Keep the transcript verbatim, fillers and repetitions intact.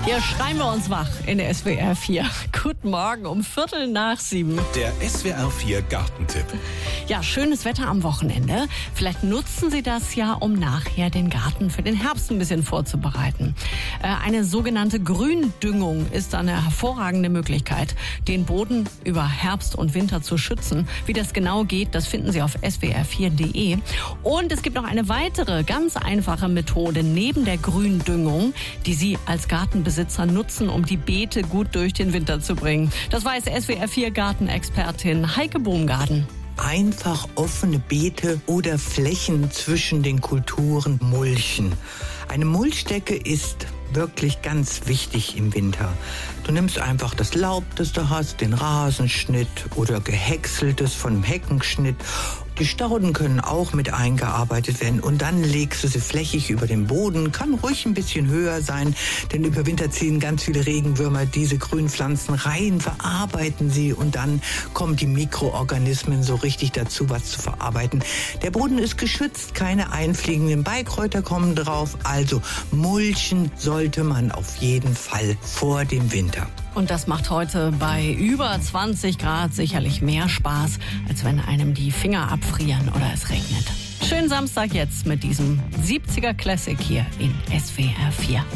Hier schreien wir uns wach in der S W R vier. Guten Morgen um Viertel nach sieben. Der S W R vier Gartentipp. Ja, schönes Wetter am Wochenende. Vielleicht nutzen Sie das ja, um nachher den Garten für den Herbst ein bisschen vorzubereiten. Äh, eine sogenannte Gründüngung ist eine hervorragende Möglichkeit, den Boden über Herbst und Winter zu schützen. Wie das genau geht, das finden Sie auf S W R vier Punkt de. Und es gibt noch eine weitere ganz einfache Methode neben der Gründüngung, die Sie als Gartenbesitzer nutzen, um die Beete gut durch den Winter zu bringen. Das weiß S W R vier Gartenexpertin Heike Baumgarten. Einfach offene Beete oder Flächen zwischen den Kulturen mulchen. Eine Mulchdecke ist wirklich ganz wichtig im Winter. Du nimmst einfach das Laub, das du hast, den Rasenschnitt oder gehäckseltes von dem Heckenschnitt. Die Stauden können auch mit eingearbeitet werden und dann legst du sie flächig über den Boden. Kann ruhig ein bisschen höher sein, denn über Winter ziehen ganz viele Regenwürmer diese Grünpflanzen rein, verarbeiten sie und dann kommen die Mikroorganismen so richtig dazu, was zu verarbeiten. Der Boden ist geschützt, keine einfliegenden Beikräuter kommen drauf, also mulchen sollte man auf jeden Fall vor dem Winter. Und das macht heute bei über zwanzig Grad sicherlich mehr Spaß, als wenn einem die Finger abfrieren oder es regnet. Schönen Samstag jetzt mit diesem siebziger Classic hier in S W R vier.